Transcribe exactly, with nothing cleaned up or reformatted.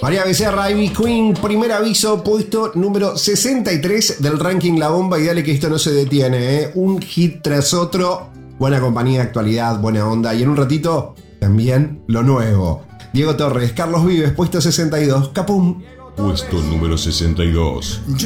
María Becerra, Ivy Queen, primer aviso, puesto número sesenta y tres del ranking La Bomba, y dale que esto no se detiene, ¿eh? Un hit tras otro, buena compañía, actualidad, buena onda, y en un ratito también lo nuevo. Diego Torres, Carlos Vives, puesto sesenta y dos, Capum. Puesto número sesenta y dos.